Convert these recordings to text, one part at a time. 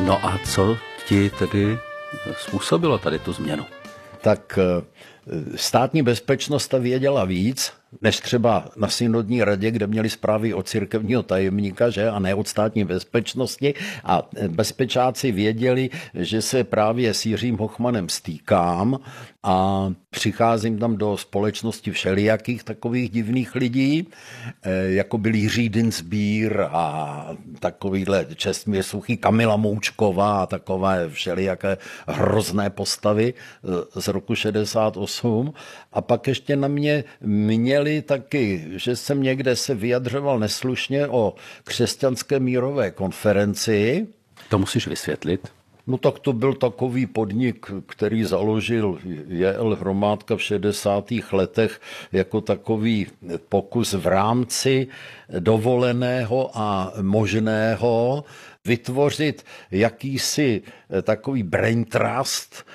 No a co ti tedy způsobilo tady tu změnu? Tak státní bezpečnost ta věděla víc, než třeba na synodní radě, kde měli zprávy od církevního tajemníka, že, a ne od státní bezpečnosti. A bezpečáci věděli, že se právě s Jiřím Hochmanem stýkám a přicházím tam do společnosti všelijakých takových divných lidí, jako byl Jiří Dinsbír a takovýhle Čestmír Suchý, Kamila Moučková a takové všelijaké hrozné postavy z roku 68. A pak ještě na mě měli taky, že jsem někde se vyjadřoval neslušně o křesťanské mírové konferenci. To musíš vysvětlit. No tak to byl takový podnik, který založil J.L. Hromádka v 60. letech jako takový pokus v rámci dovoleného a možného vytvořit jakýsi takový brain trust,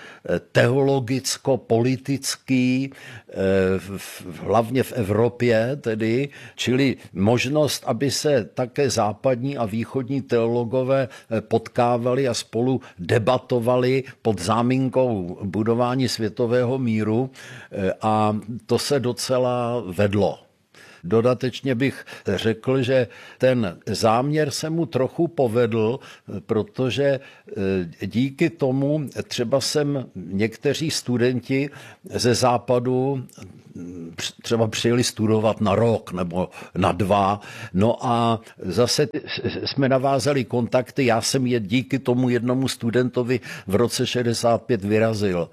teologicko-politický, hlavně v Evropě tedy, čili možnost, aby se také západní a východní teologové potkávali a spolu debatovali pod záminkou budování světového míru, a to se docela vedlo. Dodatečně bych řekl, že ten záměr se mu trochu povedl, protože díky tomu třeba někteří studenti ze západu třeba přijeli studovat na rok nebo na 2. No a zase jsme navázali kontakty. Já jsem je díky tomu jednomu studentovi v roce 65 vyrazil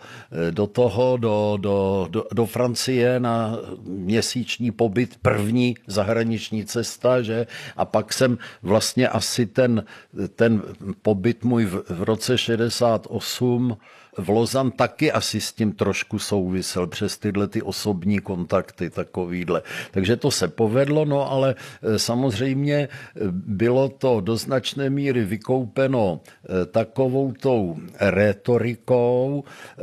do Francie na měsíční pobyt, první zahraniční cesta, že? A pak jsem vlastně asi ten pobyt můj v roce 68 v Lozan taky asi s tím trošku souvisel přes tyhle ty osobní kontakty takovýhle. Takže to se povedlo, no ale samozřejmě bylo to do značné míry vykoupeno takovou tou rétorikou.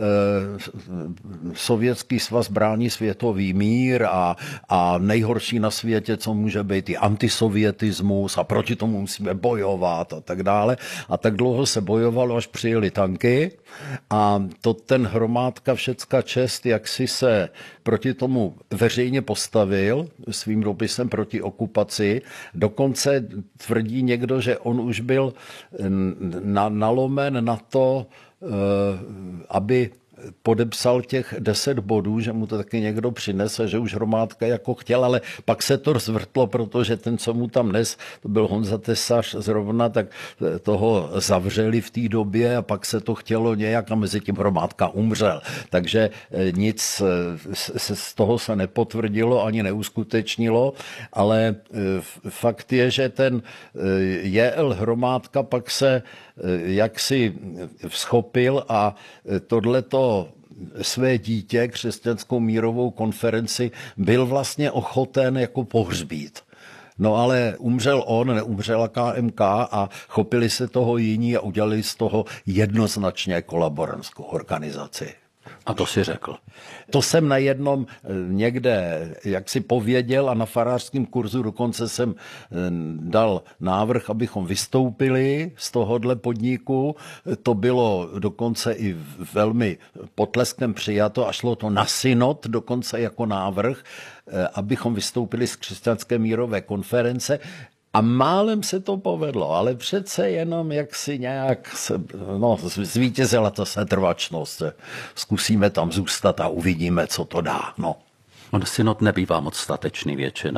Sovětský svaz brání světový mír a nejhorší na světě, co může být, i antisovietismus a proti tomu musíme bojovat a tak dále. A tak dlouho se bojovalo, až přijeli tanky. A to ten Hromádka, všecka čest, jak si se proti tomu veřejně postavil svým dopisem proti okupaci. Dokonce tvrdí někdo, že on už byl nalomen na to, aby podepsal těch 10 bodů, že mu to taky někdo přinese, že už Hromádka jako chtěl, ale pak se to zvrtlo, protože ten, co mu tam nes, to byl Honza Tesař zrovna, tak toho zavřeli v té době a pak se to chtělo nějak a mezi tím Hromádka umřel. Takže nic z toho se nepotvrdilo ani neuskutečnilo, ale fakt je, že ten J.L. Hromádka pak se jaksi vzchopil a tohleto své dítě, křesťanskou mírovou konferenci, byl vlastně ochoten jako pohřbít. No ale umřel on, neumřela KMK a chopili se toho jiní a udělali z toho jednoznačně kolaborantskou organizaci. A to si řekl. To jsem na jednom někde jaksi pověděl a na farářském kurzu dokonce jsem dal návrh, abychom vystoupili z tohohle podniku. To bylo dokonce i velmi potleskem přijato a šlo to na synod dokonce jako návrh, abychom vystoupili z křesťanské mírové konference. A málem se to povedlo, ale přece jenom jaksi nějak zvítězila ta setrvačnost. Zkusíme tam zůstat a uvidíme, co to dá. No. On synod nebývá moc statečný většinou.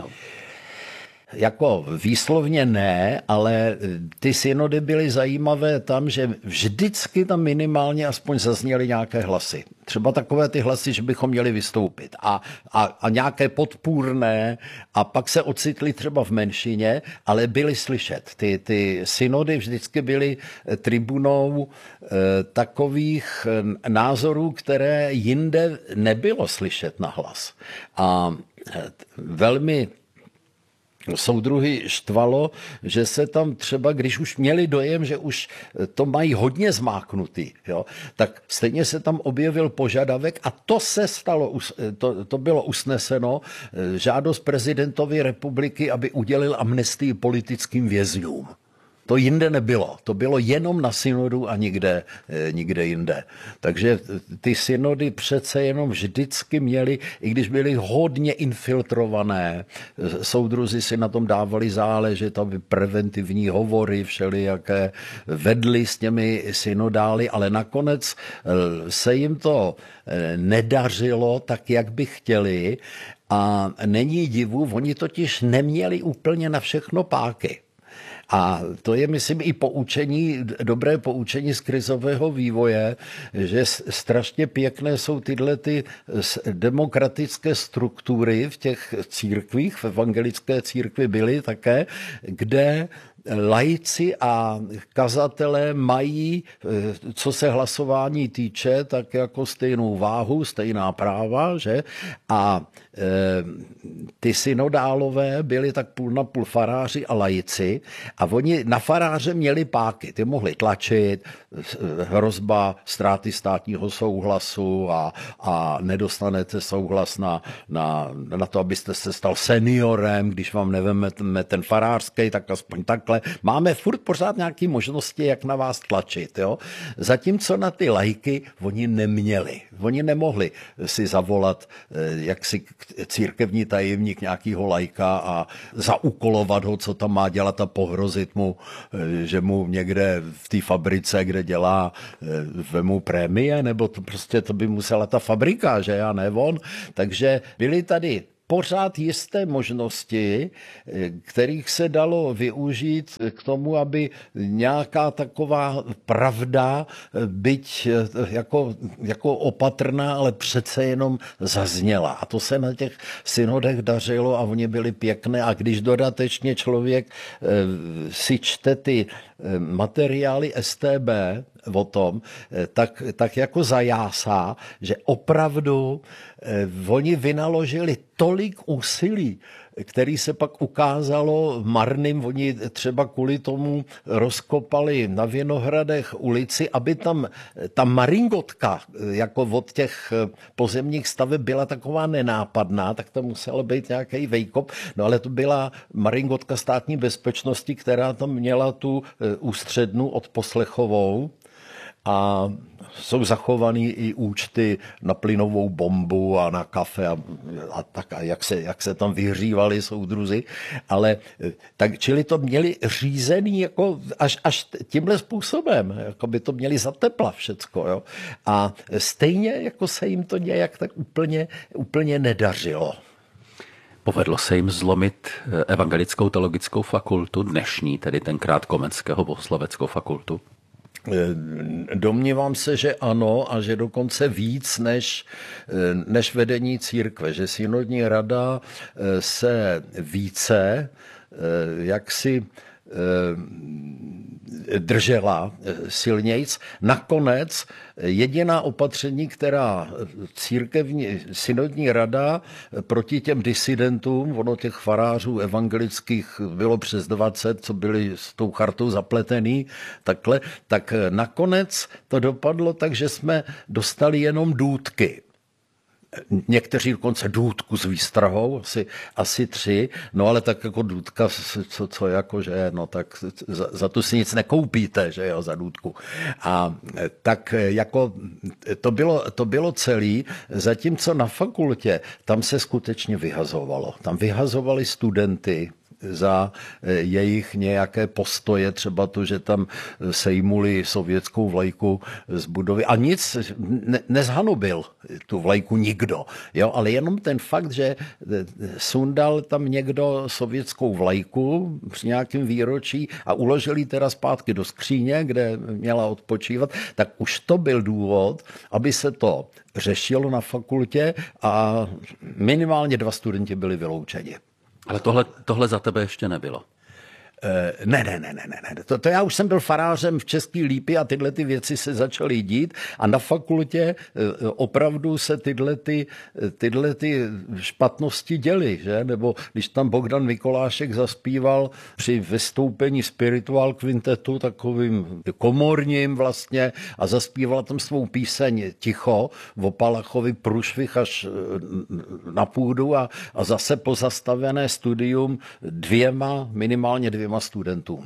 Jako výslovně ne, ale ty synody byly zajímavé tam, že vždycky tam minimálně aspoň zazněly nějaké hlasy. Třeba takové ty hlasy, že bychom měli vystoupit a nějaké podpůrné a pak se ocitli třeba v menšině, ale byly slyšet. Ty synody vždycky byly tribunou takových názorů, které jinde nebylo slyšet na hlas. A velmi soudruhy štvalo, že se tam třeba, když už měli dojem, že už to mají hodně zmáknutý, jo, tak stejně se tam objevil požadavek a to se stalo, to bylo usneseno, žádost prezidentovi republiky, aby udělil amnestii politickým vězňům. To jinde nebylo. To bylo jenom na synodu a nikde jinde. Takže ty synody přece jenom vždycky měly, i když byly hodně infiltrované, soudruzi si na tom dávali záležet, aby preventivní hovory všelijaké vedli s těmi synodály, ale nakonec se jim to nedařilo tak, jak by chtěli, a není divu, oni totiž neměli úplně na všechno páky. A to je, myslím, i dobré poučení z krizového vývoje, že strašně pěkné jsou tyhle ty demokratické struktury v těch církvích, v evangelické církvi byly také, kde laici a kazatelé mají, co se hlasování týče, tak jako stejnou váhu, stejná práva, že? A ty synodálové byli tak půl na půl faráři a laici a oni na faráře měli páky, ty mohli tlačit, hrozba ztráty státního souhlasu a nedostanete souhlas na to, abyste se stal seniorem, když vám neveme ten farářský, tak aspoň takhle. Máme furt pořád nějaké možnosti, jak na vás tlačit. Jo? Zatímco na ty lajky oni neměli. Oni nemohli si zavolat jaksi církevní tajemník nějakého lajka a zaúkolovat ho, co tam má dělat a pohrozit mu, že mu někde v té fabrice, kde dělá, vemu prémie, nebo to by musela ta fabrika, že já ne on. Takže byli tady pořád jisté možnosti, kterých se dalo využít k tomu, aby nějaká taková pravda, byť jako opatrná, ale přece jenom zazněla. A to se na těch synodech dařilo a oni byli pěkné. A když dodatečně člověk si čte ty materiály STB o tom, tak jako zajásá, že opravdu oni vynaložili tolik úsilí, který se pak ukázalo marným. Oni třeba kvůli tomu rozkopali na Vinohradech ulici, aby tam ta maringotka jako od těch pozemních staveb byla taková nenápadná, tak to muselo být nějaký vejkop. No ale to byla maringotka státní bezpečnosti, která tam měla tu ústřednu odposlechovou. A jsou zachovaný i účty na plynovou bombu a na kafe a tak, a jak se tam vyhřívali soudruzi. Ale tak, čili to měli řízený jako až tímhle způsobem, jako by to měli za tepla všecko. Jo? A stejně jako se jim to nějak tak úplně nedařilo. Povedlo se jim zlomit Evangelickou teologickou fakultu, dnešní, tedy tenkrát Komenského bohosloveckou fakultu? Domnívám se, že ano a že dokonce víc než vedení církve, že synodní rada se více jaksi držela silnějc. Nakonec jediná opatření, která synodní rada proti těm disidentům, ono těch farářů evangelických bylo přes 20, co byli s tou chartou zapletený, takhle, tak nakonec to dopadlo tak, že jsme dostali jenom důtky. Někteří dokonce důtku s výstrahou, asi 3, no ale tak jako důtka, co jakože, no tak za to si nic nekoupíte, že jo, za důtku. A tak jako to bylo celý, zatímco na fakultě tam se skutečně vyhazovalo. Tam vyhazovali studenty za jejich nějaké postoje, třeba to, že tam sejmuli sovětskou vlajku z budovy a nic nezhanubil tu vlajku nikdo, jo? Ale jenom ten fakt, že sundal tam někdo sovětskou vlajku při nějakém výročí a uložili teda zpátky do skříně, kde měla odpočívat, tak už to byl důvod, aby se to řešilo na fakultě a minimálně 2 studenti byli vyloučeni. Ale tohle za tebe ještě nebylo. Ne. To já už jsem byl farářem v České Lípy a tyhle ty věci se začaly dít a na fakultě opravdu se tyhle ty špatnosti děly, že? Nebo když tam Bogdan Mikolášek zaspíval při vystoupení Spiritual Quintetu, takovým komorním vlastně, a zaspíval tam svou píseň Ticho, Vopalachovi průšvih až na půdu a zase pozastavené studium minimálně dvěma studentům.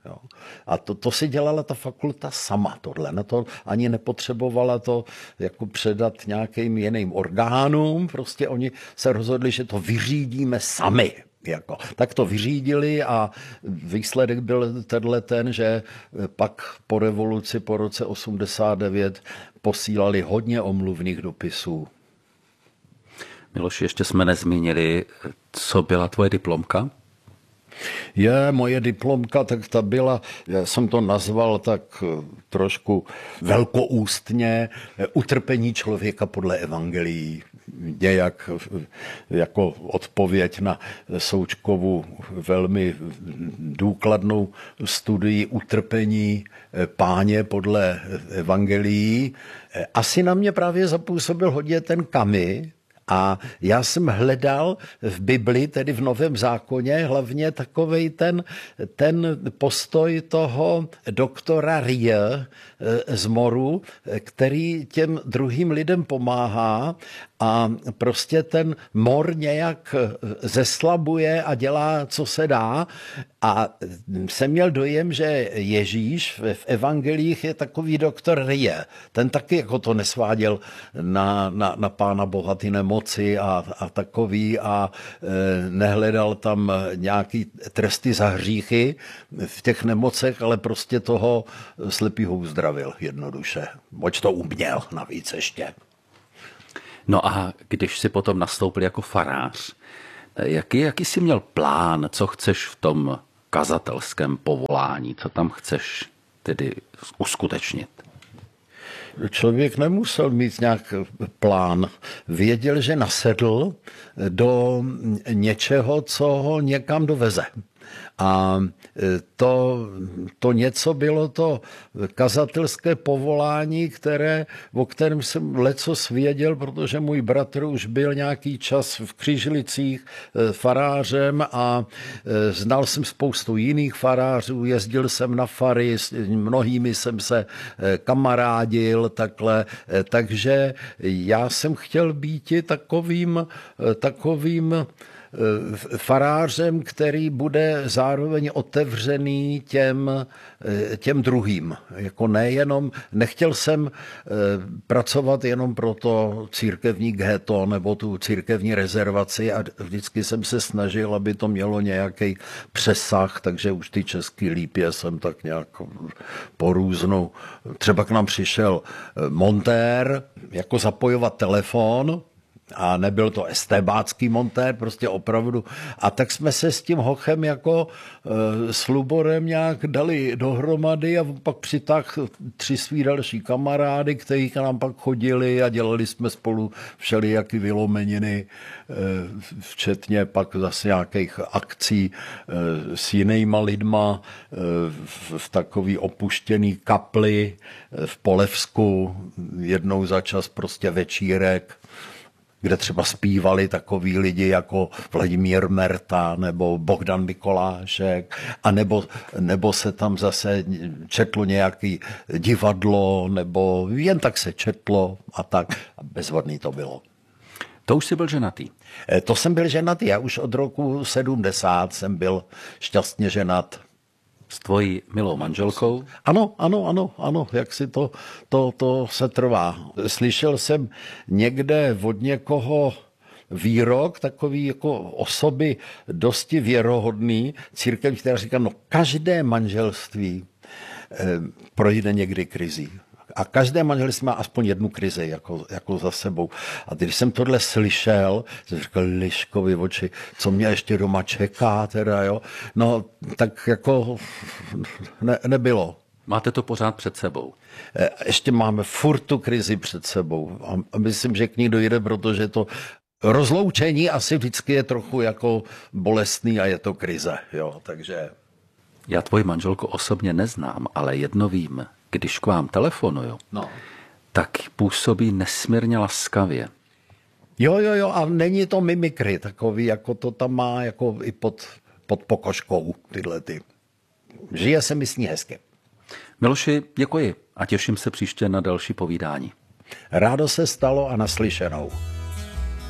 Jo. A to si dělala ta fakulta sama tohle. Na to ani nepotřebovala to jako předat nějakým jiným orgánům. Prostě oni se rozhodli, že to vyřídíme sami. Jako. Tak to vyřídili a výsledek byl ten, že pak po revoluci po roce 89 posílali hodně omluvných dopisů. Miloši, ještě jsme nezmínili, co byla tvoje diplomka? Moje diplomka, tak ta byla, já jsem to nazval tak trošku velkoústně, utrpení člověka podle evangelií. Nějak jako odpověď na Součkovu velmi důkladnou studii utrpení Páně podle evangelií. Asi na mě právě zapůsobil hodně ten Camus. A já jsem hledal v Bibli, tedy v Novém zákoně, hlavně takovej ten postoj toho doktora Rie z Moru, který těm druhým lidem pomáhá a prostě ten mor nějak zeslabuje a dělá, co se dá. A jsem měl dojem, že Ježíš v evangelích je takový doktor Rie. Ten taky jako to nesváděl na Pána Boha ty nemoci a takový a nehledal tam nějaký tresty za hříchy v těch nemocech, ale prostě toho slepýho uzdravil jednoduše. Moč to uměl navíc ještě. No a když si potom nastoupil jako farář, jaký jsi měl plán, co chceš v tom kazatelském povolání, co tam chceš tedy uskutečnit? Člověk nemusel mít nějak plán. Věděl, že nasedl do něčeho, co ho někam doveze. A to něco bylo to kazatelské povolání, o kterém jsem lecos věděl, protože můj bratr už byl nějaký čas v Křížlicích farářem a znal jsem spoustu jiných farářů, jezdil jsem na fary, s mnohými jsem se kamarádil, takhle, takže já jsem chtěl být takovým farářem, který bude zároveň otevřený těm druhým. Jako nechtěl jsem pracovat jenom pro to církevní ghetto nebo tu církevní rezervaci a vždycky jsem se snažil, aby to mělo nějaký přesah, takže už ty český lípě jsem tak nějak porůznou. Třeba k nám přišel montér, jako zapojovat telefon, a nebyl to estébácký montér, prostě opravdu. A tak jsme se s tím hochem jako s Luborem nějak dali dohromady a pak přitáhl 3 svý další kamarády, kteří k nám pak chodili a dělali jsme spolu všelijaký vylomeniny, včetně pak zase nějakých akcí s jinýma lidma v takový opuštěný kapli v Polevsku, jednou za čas prostě večírek, kde třeba zpívali takoví lidi jako Vladimír Merta nebo Bohdan Mikolášek, a nebo se tam zase četlo nějaký divadlo, nebo jen tak se četlo a tak. A bezvadný to bylo. To už jsi byl ženatý? To jsem byl ženatý, já už od roku 70 jsem byl šťastně ženat. S tvojí milou manželkou? Ano, jak si to se trvá. Slyšel jsem někde od někoho výrok takový jako osoby dosti věrohodný církev, která říká, každé manželství projde někdy krizí. A každé manželství má aspoň jednu krizi jako za sebou. A když jsem tohle slyšel, jsem říkal, liškovi oči, co mě ještě doma čeká teda, jo. No, tak jako nebylo. Máte to pořád před sebou? Ještě máme furt tu krizi před sebou. A myslím, že k ní dojde, protože to rozloučení asi vždycky je trochu jako bolestný a je to krize, jo, takže... Já tvoji manželku osobně neznám, ale jedno vím. Když k vám telefonuju, tak působí nesmírně laskavě. Jo, a není to mimikry takový, jako to tam má jako i pod pokožkou tyhle ty. Žije se mi s ní hezky. Miloši, děkuji a těším se příště na další povídání. Rádo se stalo a naslyšenou.